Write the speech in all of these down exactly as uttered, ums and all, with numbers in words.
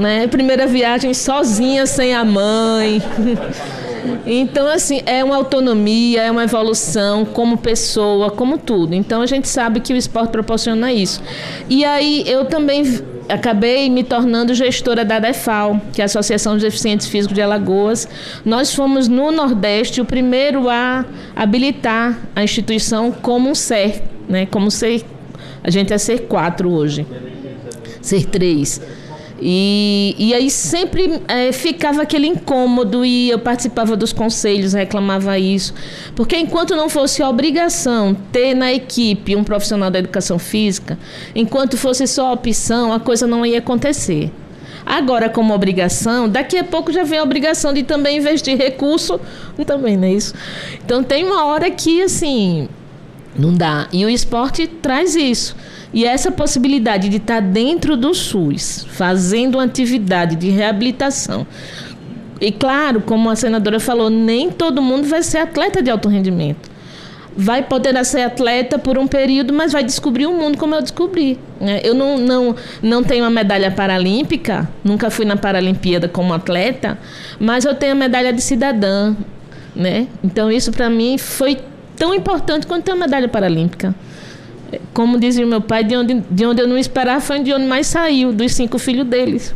né? Primeira viagem sozinha, sem a mãe. Então, assim, é uma autonomia, é uma evolução como pessoa, como tudo. Então, a gente sabe que o esporte proporciona isso. E aí, eu também acabei me tornando gestora da ADEFAL, que é a Associação de Deficientes Físicos de Alagoas. Nós fomos, no Nordeste, o primeiro a habilitar a instituição como um ser, né? Como ser, a gente é ser quatro hoje, ser três. E, e aí sempre é, ficava aquele incômodo e eu participava dos conselhos, reclamava isso. Porque enquanto não fosse obrigação ter na equipe um profissional da educação física, enquanto fosse só opção, a coisa não ia acontecer. Agora, como obrigação, daqui a pouco já vem a obrigação de também investir recurso, também, não é isso? Então tem uma hora que, assim, não dá. E o esporte traz isso. E essa possibilidade de estar dentro do SUS, fazendo uma atividade de reabilitação. E claro, como a senadora falou, nem todo mundo vai ser atleta de alto rendimento. Vai poder ser atleta por um período, mas vai descobrir o mundo como eu descobri. Eu não, não, não tenho uma medalha paralímpica, nunca fui na Paralimpíada como atleta, mas eu tenho a medalha de cidadã, né? Então isso para mim foi tão importante quanto ter a medalha paralímpica. Como dizia o meu pai, de onde, de onde eu não esperava foi de onde mais saiu, dos cinco filhos deles.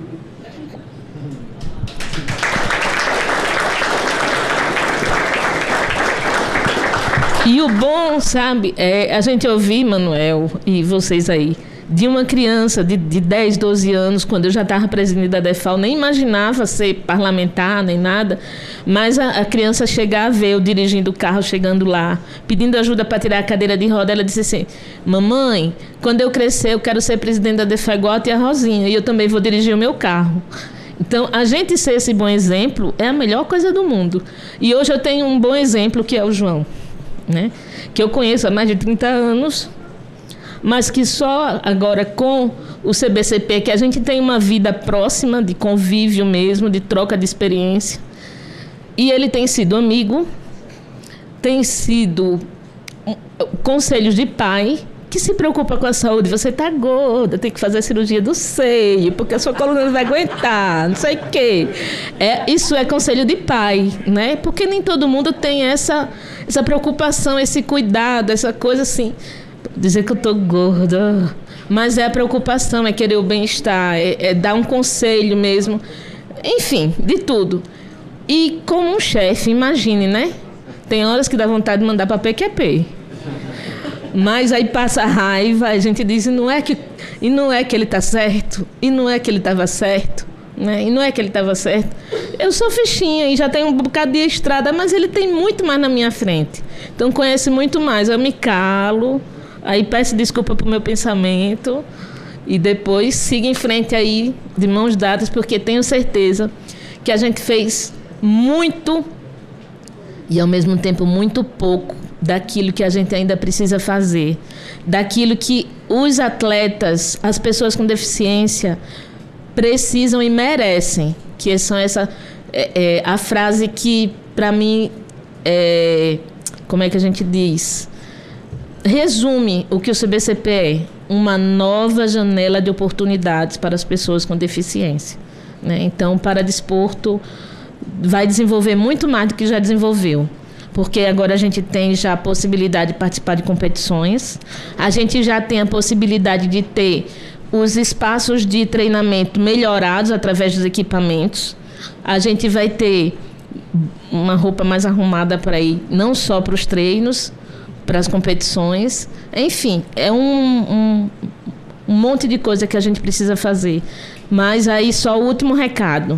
E o bom, sabe, é a gente ouvir, Manuel, e vocês aí, de uma criança de, de dez, doze anos, quando eu já estava presidindo a ADEFAL, nem imaginava ser parlamentar, nem nada, mas a, a criança chegar a ver eu dirigindo o carro, chegando lá, pedindo ajuda para tirar a cadeira de roda, ela disse assim, mamãe, quando eu crescer eu quero ser presidente da ADEFAL igual a tia Rosinha, e eu também vou dirigir o meu carro. Então, a gente ser esse bom exemplo é a melhor coisa do mundo. E hoje eu tenho um bom exemplo, que é o João, né? Que eu conheço há mais de trinta anos, mas que só agora com o C B C P, que a gente tem uma vida próxima, de convívio mesmo, de troca de experiência. E ele tem sido amigo, tem sido conselhos de pai, que se preocupa com a saúde. Você está gorda, tem que fazer a cirurgia do seio, porque a sua coluna não vai aguentar, não sei o quê. É, isso é conselho de pai, né? Porque nem todo mundo tem essa, essa preocupação, esse cuidado, essa coisa assim. Dizer que eu estou gorda, mas é a preocupação, é querer o bem-estar, é, é dar um conselho mesmo, enfim, de tudo. E como um chefe, imagine, né? Tem horas que dá vontade de mandar para P Q P, mas aí passa a raiva, a gente diz, e não é que, e não é que ele está certo, e não é que ele estava certo, né? E não é que ele estava certo. Eu sou fichinha e já tenho um bocado de estrada, mas ele tem muito mais na minha frente, então conhece muito mais. Eu me calo, aí peço desculpa para o meu pensamento e depois sigo em frente aí de mãos dadas, porque tenho certeza que a gente fez muito e ao mesmo tempo muito pouco daquilo que a gente ainda precisa fazer, daquilo que os atletas, as pessoas com deficiência precisam e merecem, que são essa é, é, a frase que para mim é, como é que a gente diz, resume o que o C B C P é: uma nova janela de oportunidades para as pessoas com deficiência, né? Então, para desporto, vai desenvolver muito mais do que já desenvolveu, porque agora a gente tem já a possibilidade de participar de competições, a gente já tem a possibilidade de ter os espaços de treinamento melhorados através dos equipamentos, a gente vai ter uma roupa mais arrumada para ir, não só para os treinos, para as competições, enfim, é um, um, um monte de coisa que a gente precisa fazer. Mas aí só o último recado: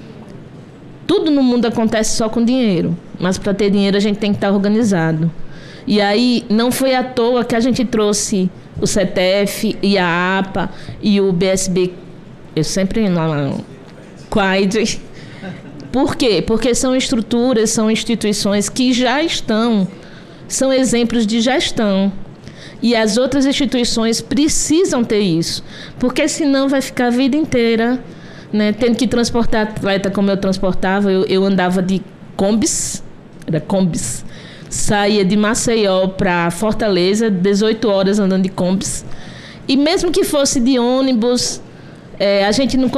tudo no mundo acontece só com dinheiro, mas para ter dinheiro a gente tem que estar organizado. E aí não foi à toa que a gente trouxe o C T F e a APA e o B S B, eu sempre não, Quaid. Por quê? Porque são estruturas, são instituições que já estão, são exemplos de gestão. E as outras instituições precisam ter isso, porque senão vai ficar a vida inteira, né, tendo que transportar atleta como eu transportava. Eu, eu andava de Kombis, era Kombis, saía de Maceió para Fortaleza, dezoito horas andando de Kombis. E mesmo que fosse de ônibus, é, a gente não